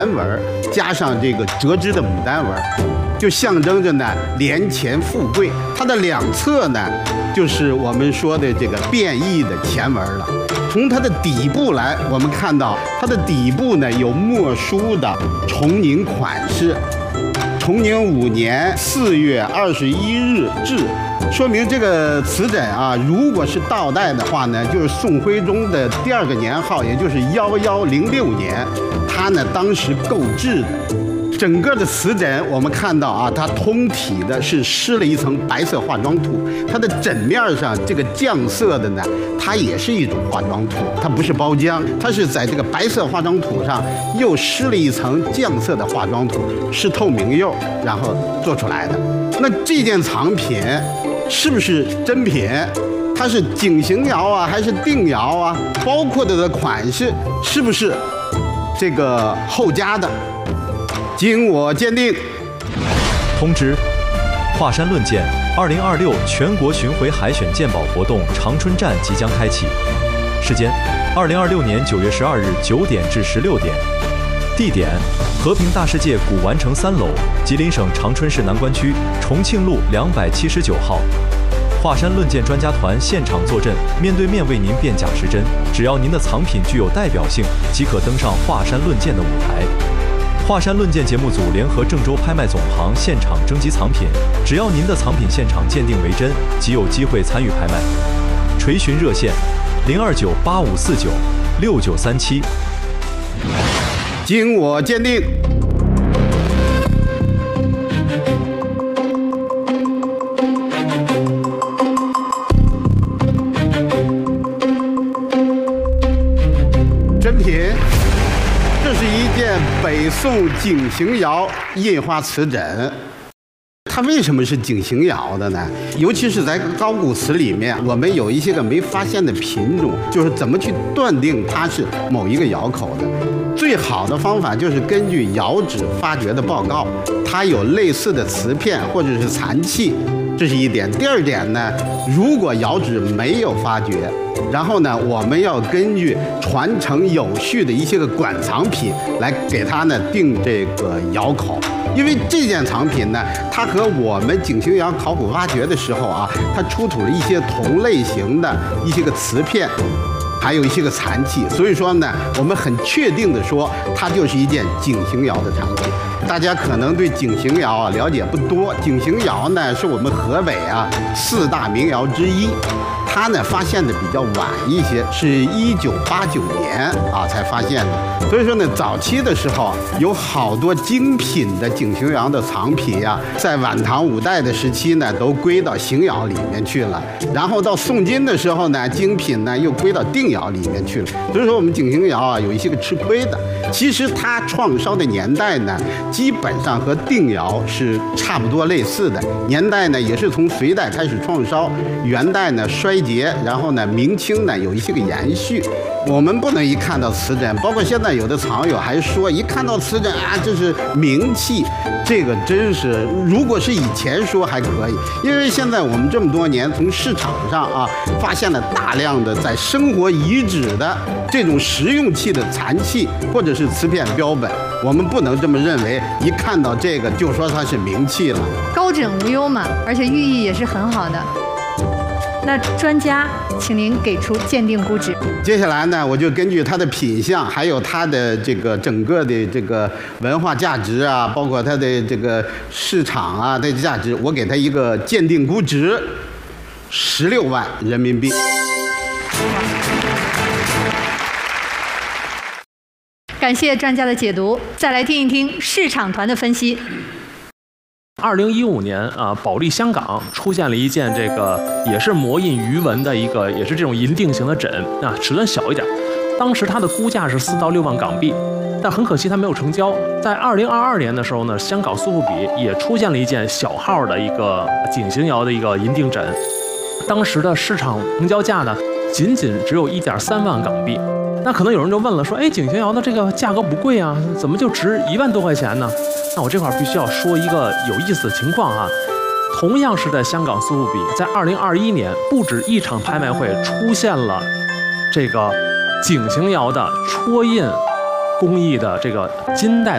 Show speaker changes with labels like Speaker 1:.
Speaker 1: 纹加上这个折枝的牡丹纹，就象征着呢连钱富贵。它的两侧呢，就是我们说的这个变异的钱纹了。从它的底部来，我们看到它的底部呢有墨书的崇宁款式，崇宁5年4月21日制。说明这个瓷枕啊，如果是倒带的话呢，就是宋徽宗的第2个年号，也就是1106年，它呢当时购制的。整个的瓷枕我们看到啊，它通体的是施了一层白色化妆土，它的枕面上这个酱色的呢，它也是一种化妆土，它不是包浆，它是在这个白色化妆土上又施了一层酱色的化妆土，是透明釉然后做出来的。那这件藏品是不是真品？它是景行窑啊，还是定窑啊？包括它的款式是不是这个后加的？经我鉴定。
Speaker 2: 通知：华山论剑2026全国巡回海选鉴宝活动长春站即将开启，时间：2026年9月12日9点至16点，地点：和平大世界古玩城3楼，吉林省长春市南关区重庆路279号。华山论剑专家团现场坐镇，面对面为您辨假识真。只要您的藏品具有代表性，即可登上华山论剑的舞台。华山论剑节目组联合郑州拍卖总行现场征集藏品，只要您的藏品现场鉴定为真，即有机会参与拍卖。垂询热线：02985496937。
Speaker 1: 经我鉴定。真品。这是一件北宋景行窑印花瓷枕。它为什么是景行窑的呢？尤其是在高古瓷里面，我们有一些个没发现的品种，就是怎么去断定它是某一个窑口的？最好的方法就是根据窑址发掘的报告，它有类似的瓷片或者是残器，这是一点。第二点呢，如果窑址没有发掘，然后呢，我们要根据传承有序的一些个馆藏品来给它呢定这个窑口。因为这件藏品呢，它和我们景行窑考古挖掘的时候啊，它出土了一些同类型的一些个瓷片，还有一些个残器，所以说呢，我们很确定的说，它就是一件景行窑的产品。大家可能对景行窑啊了解不多，景行窑呢是我们河北啊4大名窑之一。它呢发现的比较晚一些，是1989年啊才发现的。所以说呢，早期的时候有好多精品的景行窑的藏品呀，在晚唐5代的时期呢，都归到邢窑里面去了。然后到宋金的时候呢，精品呢又归到定窑里面去了。所以说我们景行窑啊有一些个吃亏的。其实它创烧的年代呢，基本上和定窑是差不多类似的，年代呢也是从隋代开始创烧，元代呢衰竭，然后呢明清呢有一些个延续。我们不能一看到瓷枕，包括现在有的藏友还说一看到瓷枕啊这是名器，这个真是如果是以前说还可以，因为现在我们这么多年从市场上啊发现了大量的在生活遗址的这种实用器的残器或者是瓷片标本，我们不能这么认为，一看到这个就说它是名器了。
Speaker 3: 高枕无忧嘛，而且寓意也是很好的。那专家，请您给出鉴定估值。
Speaker 1: 接下来呢，我就根据它的品相，还有它的这个整个的这个文化价值啊，包括它的这个市场啊的价值，我给它一个鉴定估值16万人民币。
Speaker 3: 感谢专家的解读，再来听一听市场团的分析。
Speaker 4: 2015年啊，保利香港出现了一件这个也是模印鱼纹的一个，也是这种银锭型的枕啊，尺寸小一点。当时它的估价是4到6万港币，但很可惜它没有成交。在2022年的时候呢，香港苏富比也出现了一件小号的一个景行窑的一个银锭枕，当时的市场成交价呢，仅只有1.3万港币。那可能有人就问了，说，哎，景行窑的这个价格不贵啊，怎么就值1万多块钱呢？那我这块必须要说一个有意思的情况啊，同样是在香港苏富比，在2021年不止一场拍卖会出现了这个景行窑的戳印工艺的这个金带。